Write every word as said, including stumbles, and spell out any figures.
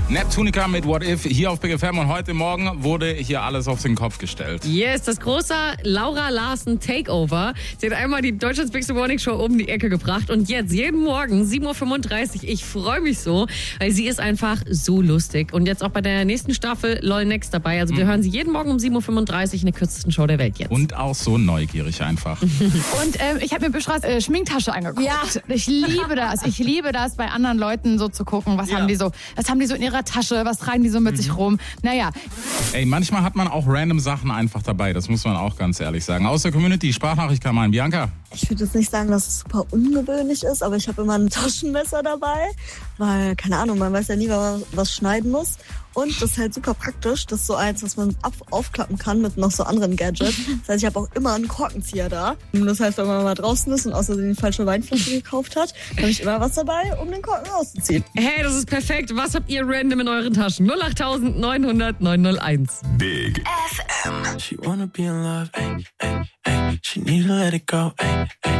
Neptunica mit What If hier auf Big F M und heute Morgen wurde hier alles auf den Kopf gestellt. Yes, das große Laura Larsen Takeover. Sie hat einmal die Deutschlands Big Morning Show um die Ecke gebracht und jetzt jeden Morgen sieben Uhr fünfunddreißig. Ich freue mich so, weil sie ist einfach so lustig und jetzt auch bei der nächsten Staffel LOL Next dabei. Also wir mhm. hören sie jeden Morgen um sieben Uhr fünfunddreißig in der kürzesten Show der Welt jetzt. Und auch so neugierig einfach. Und ähm, ich habe mir Büschras äh, Schminktasche angeguckt. Ja. Ich liebe das. Ich liebe das, bei anderen Leuten so zu gucken, was ja. haben die so, was haben die so in ihrer Tasche, was tragen die so mit mhm. sich rum. Naja. Ey, manchmal hat man auch random Sachen einfach dabei, das muss man auch ganz ehrlich sagen. Aus der Community, Sprachnachricht kam ein. Bianca? Ich würde jetzt nicht sagen, dass es super ungewöhnlich ist, aber ich habe immer ein Taschenmesser dabei, weil, keine Ahnung, man weiß ja nie, wenn man was schneiden muss. Und das ist halt super praktisch, das ist so eins, was man auf, aufklappen kann mit noch so anderen Gadgets. Das heißt, ich habe auch immer einen Korkenzieher da. Und das heißt, wenn man mal draußen ist und außerdem die falsche Weinflasche gekauft hat, habe ich immer was dabei, um den Korken rauszuziehen. Hey, das ist perfekt. Was habt ihr random in euren Taschen? null acht neun null null neun null eins. Big F M. She wanna be in love, ay, ay, ay. She need to let it go, ay, ay.